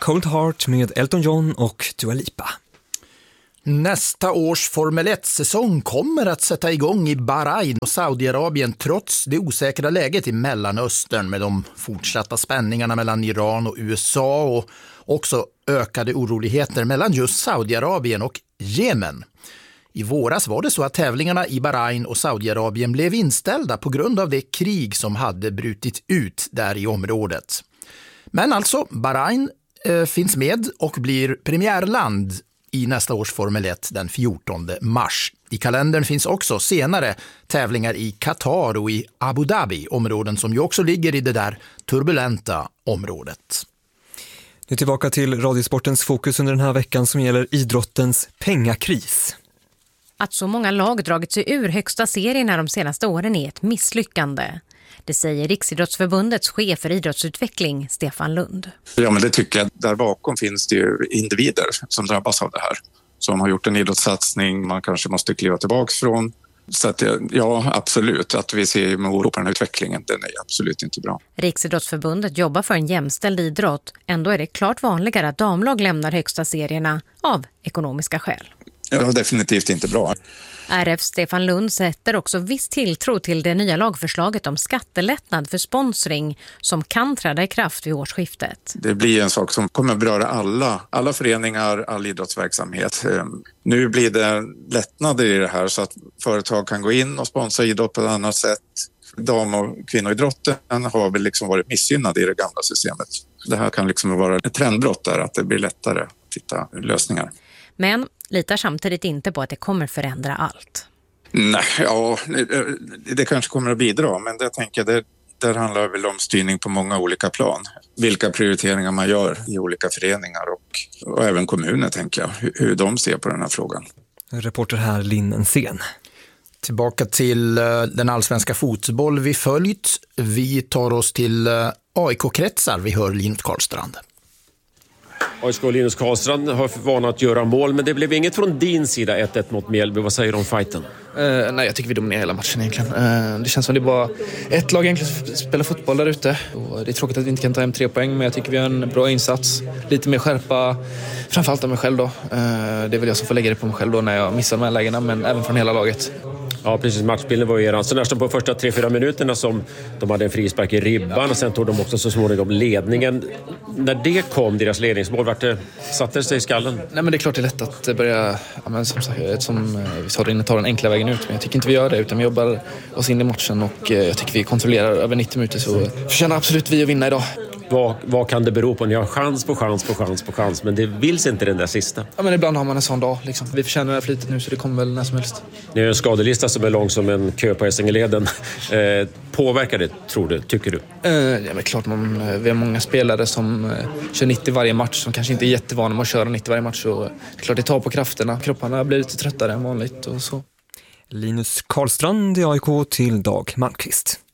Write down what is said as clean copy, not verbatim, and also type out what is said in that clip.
Cold Heart med Elton John och Dua Lipa. Nästa års Formel 1-säsong kommer att sätta igång i Bahrain och Saudiarabien trots det osäkra läget i Mellanöstern med de fortsatta spänningarna mellan Iran och USA och också ökade oroligheter mellan just Saudiarabien och Jemen. I våras var det så att tävlingarna i Bahrain och Saudiarabien blev inställda på grund av det krig som hade brutit ut där i området. Men alltså, Bahrain finns med och blir premiärland i nästa års Formel 1 den 14 mars. I kalendern finns också senare tävlingar i Qatar och i Abu Dhabi, områden som ju också ligger i det där turbulenta området. Nu tillbaka till Radiosportens fokus under den här veckan som gäller idrottens pengakris. Att så många lag dragit sig ur högsta serien här de senaste åren är ett misslyckande. Det säger Riksidrottsförbundets chef för idrottsutveckling, Stefan Lund. Ja, men det tycker jag. Där bakom finns det ju individer som drabbas av det här. Som har gjort en idrottssatsning man kanske måste kliva tillbaka från. Så att, ja, absolut. Att vi ser med oro på den här utvecklingen, den är absolut inte bra. Riksidrottsförbundet jobbar för en jämställd idrott. Ändå är det klart vanligare att damlag lämnar högsta serierna av ekonomiska skäl. Ja, definitivt inte bra. RF Stefan Lund sätter också viss tilltro till det nya lagförslaget om skattelättnad för sponsring som kan träda i kraft vid årsskiftet. Det blir en sak som kommer att beröra alla föreningar, all idrottsverksamhet. Nu blir det lättnader i det här så att företag kan gå in och sponsra idrott på ett annat sätt. Dam- och kvinnoidrotten har väl liksom varit missgynnade i det gamla systemet. Det här kan liksom vara ett trendbrott där, att det blir lättare att hitta lösningar. Men litar samtidigt inte på att det kommer förändra allt. Nej, ja, det kanske kommer att bidra, men det tänker jag, det handlar väl om styrning på många olika plan. Vilka prioriteringar man gör i olika föreningar och även kommuner, tänker jag, hur de ser på den här frågan. Reporter här, Linn Ensén. Tillbaka till den allsvenska fotboll vi följt. Vi tar oss till AIK-kretsar. Vi hör Linus Karlstrand. AIK och Linus Karlstrand har för vana att göra mål, men det blev inget från din sida 1-1 mot Mjällby. Vad säger du om fighten? Nej, jag tycker vi dominerar hela matchen egentligen. Det känns som det bara ett lag egentligen spelar fotboll där ute. Och det är tråkigt att vi inte kan ta hem 3 poäng, men jag tycker vi har en bra insats. Lite mer skärpa, framförallt av mig själv då. Det är väl jag som får lägga det på mig själv då när jag missar de här lägena, men även från hela laget. Ja, precis. Matchbilden var ju eran. Så nästan på första 3-4 minuterna som de hade en frispark i ribban och sen tog de också så småningom ledningen. När det kom, deras ledningsmål, satte det sig i skallen? Nej, men det är klart det är lätt att börja, som vi sa inne, ta den enkla vägen ut. Men jag tycker inte vi gör det, utan vi jobbar oss in i matchen och jag tycker vi kontrollerar över 90 minuter, så förtjänar absolut vi att vinna idag. Vad kan det bero på? Ni har chans, men det vill inte den där sista. Ja, men ibland har man en sån dag. Liksom. Vi förtjänar det här flytet nu, så det kommer väl när som helst. Ni har en skadelista som är lång som en kö på Essingeleden. Påverkar det, tycker du? Ja, men klart, vi har många spelare som kör 90 varje match, som kanske inte är jättevana med att köra 90 varje match. Så det är klart det tar på krafterna. Kropparna blir lite tröttare än vanligt och så. Linus Karlstrand i AIK till Dag Malmqvist.